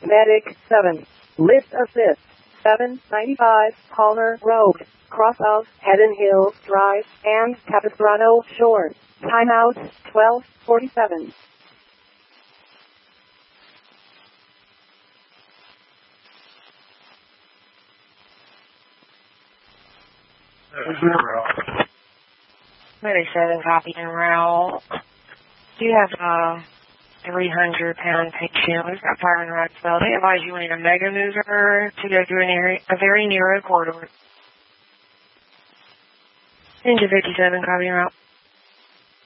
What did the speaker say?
Medic 7. Lift assist. 795 Palmer Road, cross of Heddon Hills Drive and Capistrano Shores. Timeout 12:47. Medic 7, copy en route. Do you have a 300-pound patient who's got fire in the right spell? They advise you need a mega mover to go through a very narrow corridor. Engine 57, copy en route.